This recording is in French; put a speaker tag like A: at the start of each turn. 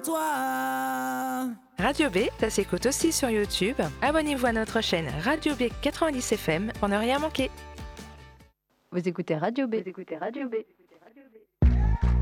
A: Toi.
B: Radio B, ça s'écoute aussi sur YouTube. Abonnez-vous à notre chaîne Radio B 90 FM pour ne rien manquer.
C: Vous écoutez Radio B.